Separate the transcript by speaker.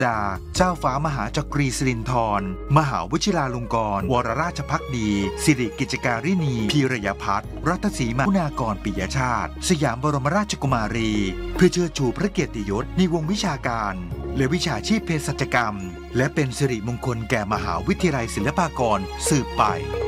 Speaker 1: ดาเจ้าฟ้ามหาจักรีสิรินธรมหาวชิราลงกรณ์วรราชภักดีสิริกิจการินีพีรยพัฒน์รัตศรีมาคุณากรปิยชาติสยามบรมราชกุมารีเพื่อเชิดชูพระเกียรติยศในวงวิชาการและวิชาชีพเภสัชกรรมและเป็นสิริมงคลแก่มหาวิทยาลัยศิลปากรสืบไป